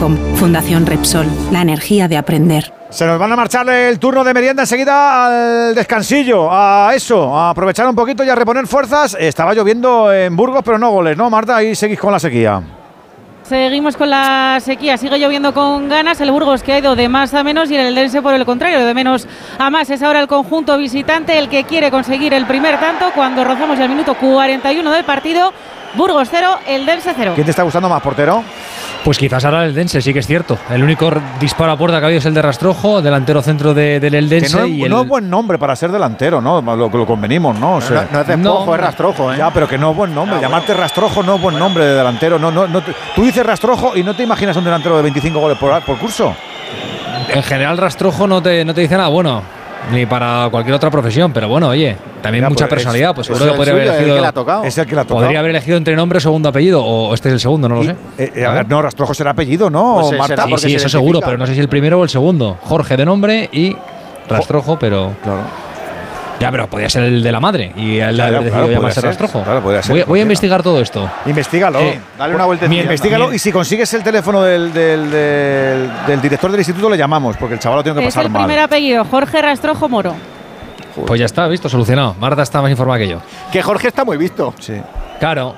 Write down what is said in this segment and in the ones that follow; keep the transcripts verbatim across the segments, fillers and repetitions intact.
com. Fundación Repsol, la energía de aprender. Se nos van a marchar el turno de merienda enseguida al descansillo, a eso, a aprovechar un poquito y a reponer fuerzas. Estaba lloviendo en Burgos, pero no goles, ¿no, Marta? Ahí seguís con la sequía. Seguimos con la sequía, sigue lloviendo con ganas, el Burgos que ha ido de más a menos y el Eldense por el contrario, de menos a más. Es ahora el conjunto visitante el que quiere conseguir el primer tanto cuando rozamos el minuto cuarenta y uno del partido. Burgos cero, Eldense cero. ¿Quién te está gustando más, portero? Pues quizás ahora el Eldense, sí que es cierto. El único disparo a puerta que ha habido es el de Rastrojo, delantero centro de, del Eldense. Que no, y el... no es buen nombre para ser delantero, ¿no? Lo, lo convenimos, ¿no? O sea, no, no es despojo, no, es Rastrojo, ¿eh? Ya, pero que no es buen nombre. No, Llamarte bueno. Rastrojo no es buen nombre de delantero. No, no, no, tú dices Rastrojo y no te imaginas un delantero de veinticinco goles por, por curso. En general, Rastrojo no te, no te dice nada bueno, ni para cualquier otra profesión, pero bueno, oye, también ya, mucha pues personalidad, pues seguro que podría haber elegido. El que le es el que le ha tocado. Podría haber elegido entre nombre o segundo apellido, o este es el segundo, no lo y, sé. Eh, a ver, no, Rastrojo será apellido, ¿no? Pues Marta, sí, sí, eso seguro, pero no sé si el primero o el segundo. Jorge de nombre y Rastrojo, pero. Claro. Ya, pero podría ser el de la madre y el de haber decidido llamarse Rastrojo. Claro, podría ser. Voy, voy a investigar todo esto. Investígalo. Eh, dale una vuelta. Investígalo y si consigues el teléfono del, del, del, del director del instituto le llamamos, porque el chaval lo tiene que es pasar mal. Es el primer apellido, Jorge Rastrojo Moro. Pues ya está, visto, solucionado. Marta está más informada que yo. Que Jorge está muy visto. Sí. Claro.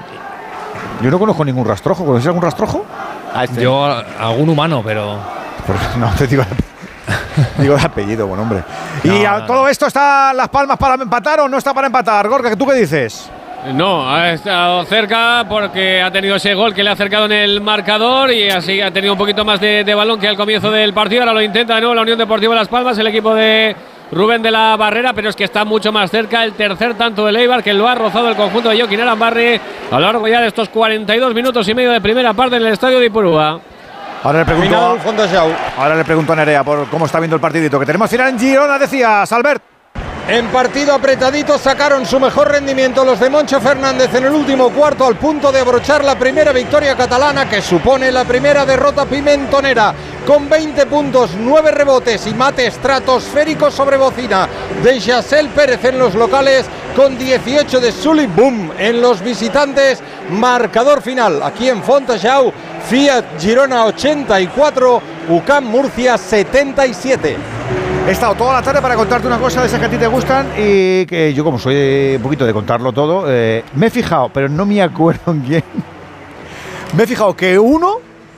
Yo no conozco ningún Rastrojo. ¿Conoces algún Rastrojo? Ah, este. Yo, algún humano, pero. Porque no, te digo. Digo de apellido, buen hombre. No, ¿Y a no, todo no. esto está Las Palmas para empatar o no está para empatar? Gorka, ¿tú qué dices? No, ha estado cerca porque ha tenido ese gol que le ha acercado en el marcador y así ha tenido un poquito más de, de balón que al comienzo del partido. Ahora lo intenta de nuevo la Unión Deportiva Las Palmas, el equipo de Rubén de la Barrera, pero es que está mucho más cerca el tercer tanto del Eibar, que lo ha rozado el conjunto de Joaquín Arambarri a lo largo ya de estos cuarenta y dos minutos y medio de primera parte en el estadio de Ipurúa. Ahora le pregunto, a, ahora le pregunto a Nerea por cómo está viendo el partidito que tenemos final en Girona, decías, Albert. En partido apretadito sacaron su mejor rendimiento los de Moncho Fernández en el último cuarto, al punto de abrochar la primera victoria catalana, que supone la primera derrota pimentonera, con veinte puntos, nueve rebotes y mate estratosférico sobre bocina de Yasel Pérez en los locales, con dieciocho de Sully Boom en los visitantes. Marcador final aquí en Fontejau: Fiat Girona ochenta y cuatro, U C A M Murcia setenta y siete. He estado toda la tarde para contarte una cosa de esas que a ti te gustan y que yo, como soy un poquito de contarlo todo, eh, me he fijado, pero no me acuerdo en quién. Me he fijado que uno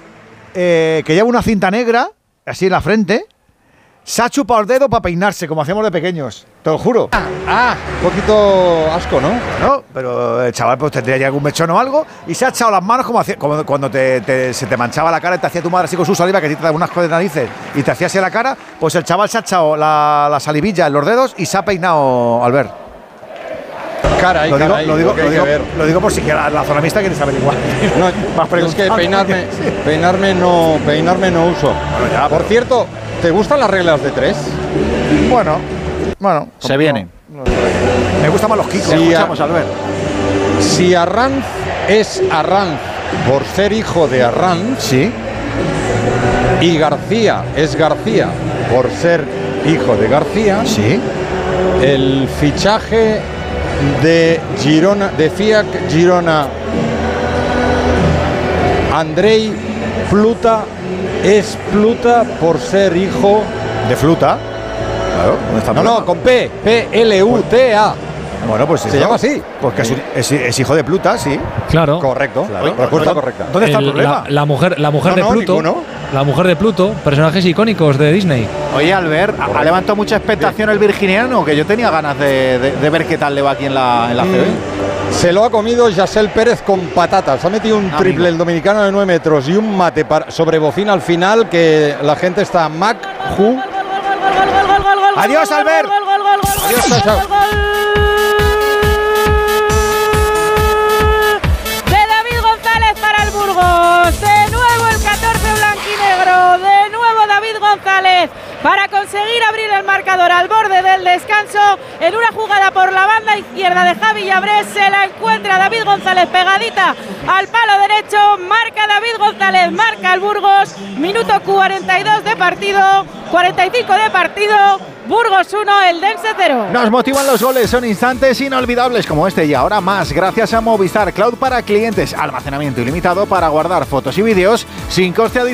eh, que lleva una cinta negra así en la frente se ha chupado el dedo para peinarse, como hacíamos de pequeños. Te lo juro. Ah, ah, un poquito asco, ¿no? No, pero el chaval pues tendría ya algún mechón o algo y se ha echado las manos como, hacía, como cuando te, te, se te manchaba la cara y te hacía tu madre así con su saliva, que te daba unas cosas de narices y te hacía así la cara. Pues el chaval se ha echado la, la salivilla en los dedos y se ha peinado, al ver. Caray, lo, digo, caray, lo, digo, lo, digo, lo digo por si la, la zona mixta quieres saber igual. No, es que peinarme, sí. peinarme, no, peinarme no uso. Bueno, ya, por pero... cierto, ¿te gustan las reglas de tres? Bueno, bueno. Se vienen. No, no, me gustan más los kicks. Si escuchamos, a, Albert. Si Arranz es Arranz por ser hijo de Arranz, sí. Y García es García por ser hijo de García, sí. El fichaje de Girona, de Fiat Girona, Andrei Pluta es Pluta por ser hijo de Fluta. Claro, ¿dónde está? No, no, con P, P L U T A. Bueno, pues se eso, llama así. Porque es, es, es hijo de Pluta, sí. Claro. Correcto. Claro. Respuesta correcta. ¿Dónde está el, el problema? La, la mujer, la mujer no, de no, Pluto. Ninguno. La mujer de Pluto, personajes icónicos de Disney. Oye, Albert, ha levantado mucha expectación el virginiano, que yo tenía ganas de, de, de ver qué tal le va aquí en la, en la mm. C B. Se lo ha comido Yasel Pérez con patatas. Ha metido un Amigo. triple el dominicano de nueve metros y un mate para, sobre bocina al final, que la gente está Mac, Ju. Adiós, Albert. Adiós, chao. De nuevo el catorce blanquinegro, de nuevo David González para conseguir abrir el marcador al borde del descanso. En una jugada por la banda izquierda de Javi Llabrés se la encuentra David González pegadita al palo derecho. Marca David González, marca el Burgos, minuto cuarenta y dos de partido, cuarenta y cinco de partido. Burgos uno, Eldense cero. Nos motivan los goles, son instantes inolvidables como este y ahora más gracias a Movistar Cloud para clientes, almacenamiento ilimitado para guardar fotos y vídeos sin coste adicional.